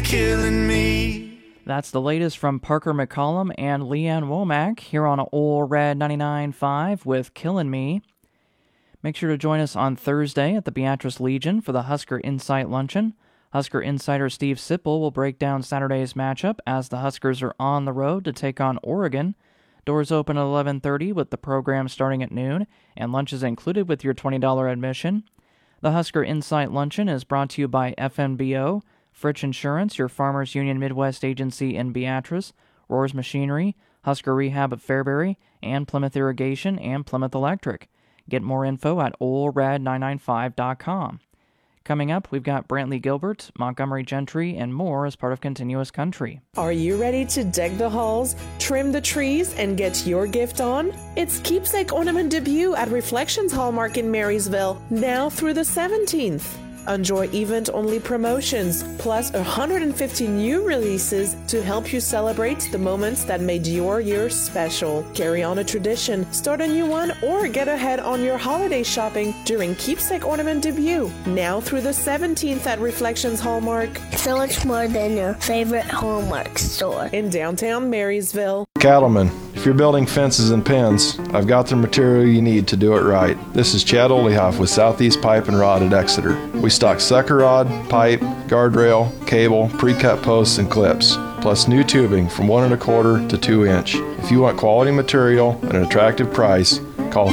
killing me. That's the latest from Parker McCollum and Leanne Womack here on Ole Red 99.5 with Killin' Me. Make sure to join us on Thursday at the Beatrice Legion for the Husker Insight Luncheon. Husker insider Steve Sipple will break down Saturday's matchup as the Huskers are on the road to take on Oregon. Doors open at 11:30 with the program starting at noon, and lunch is included with your $20 admission. The Husker Insight Luncheon is brought to you by FNBO, Fritch Insurance, your Farmers Union Midwest agency in Beatrice, Roars Machinery, Husker Rehab at Fairbury, and Plymouth Irrigation and Plymouth Electric. Get more info at OleRad995.com. Coming up, we've got Brantley Gilbert, Montgomery Gentry, and more as part of Continuous Country. Are you ready to deck the halls, trim the trees, and get your gift on? It's Keepsake Ornament Debut at Reflections Hallmark in Marysville, now through the 17th. Enjoy event-only promotions, plus 150 new releases to help you celebrate the moments that made your year special. Carry on a tradition, start a new one, or get ahead on your holiday shopping during Keepsake Ornament Debut, now through the 17th at Reflections Hallmark. So much more than your favorite Hallmark store. In downtown Marysville. Cattlemen, if you're building fences and pens, I've got the material you need to do it right. This is Chad Olehoff with Southeast Pipe and Rod at Exeter. We stock sucker rod, pipe, guardrail, cable, pre-cut posts, and clips, plus new tubing from 1 1/4 to 2 inch. If you want quality material at an attractive price, call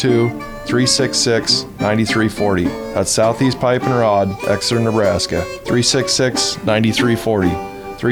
402-366-9340. That's Southeast Pipe and Rod, Exeter, Nebraska. 366-9340.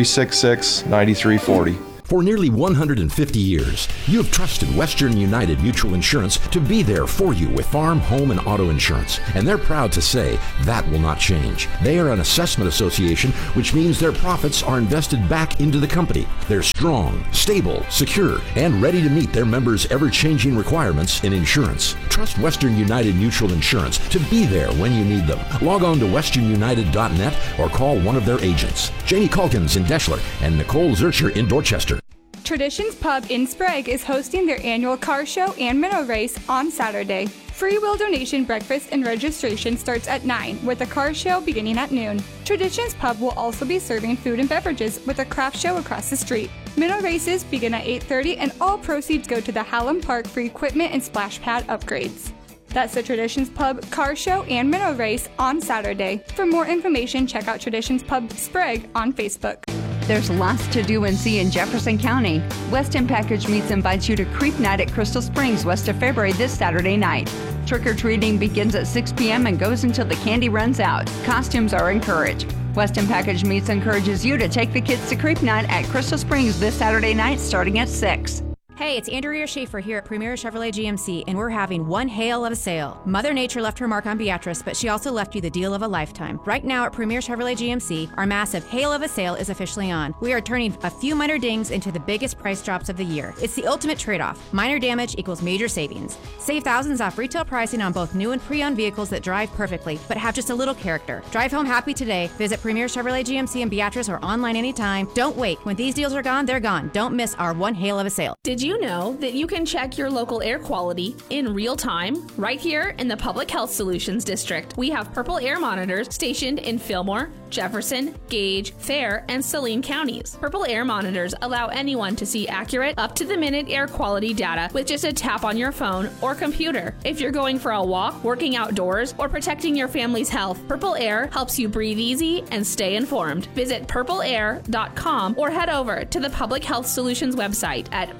366-9340. For nearly 150 years, you have trusted Western United Mutual Insurance to be there for you with farm, home, and auto insurance. And they're proud to say that will not change. They are an assessment association, which means their profits are invested back into the company. They're strong, stable, secure, and ready to meet their members' ever-changing requirements in insurance. Trust Western United Mutual Insurance to be there when you need them. Log on to westernunited.net or call one of their agents. Janie Calkins in Deschler and Nicole Zurcher in Dorchester. Traditions Pub in Sprague is hosting their annual car show and minnow race on Saturday. Free will donation breakfast and registration starts at 9, with the car show beginning at noon. Traditions Pub will also be serving food and beverages with a craft show across the street. Minnow races begin at 8:30 and all proceeds go to the Hallam Park for equipment and splash pad upgrades. That's the Traditions Pub car show and minnow race on Saturday. For more information, check out Traditions Pub Sprague on Facebook. There's lots to do and see in Jefferson County. Weston Package Meats invites you to Creep Night at Crystal Springs west of Fairbury this Saturday night. Trick-or-treating begins at 6 p.m. and goes until the candy runs out. Costumes are encouraged. Weston Package Meats encourages you to take the kids to Creep Night at Crystal Springs this Saturday night starting at 6. Hey, it's Andrea Schaefer here at Premier Chevrolet GMC, and we're having one hail of a sale. Mother Nature left her mark on Beatrice, but she also left you the deal of a lifetime. Right now at Premier Chevrolet GMC, our massive hail of a sale is officially on. We are turning a few minor dings into the biggest price drops of the year. It's the ultimate trade-off. Minor damage equals major savings. Save thousands off retail pricing on both new and pre-owned vehicles that drive perfectly, but have just a little character. Drive home happy today. Visit Premier Chevrolet GMC in Beatrice or online anytime. Don't wait. When these deals are gone, they're gone. Don't miss our one hail of a sale. Did you know that you can check your local air quality in real time right here in the Public Health Solutions District? We have Purple Air monitors stationed in Fillmore, Jefferson, Gage, Fair, and Saline counties. Purple Air monitors allow anyone to see accurate, up-to-the-minute air quality data with just a tap on your phone or computer. If you're going for a walk, working outdoors, or protecting your family's health, Purple Air helps you breathe easy and stay informed. Visit purpleair.com or head over to the Public Health Solutions website at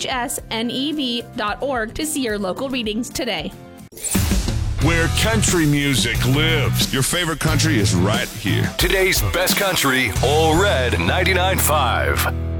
phsnev.org to see your local readings today. Where country music lives. Your favorite country is right here. Today's best country, Ole Red 99.5.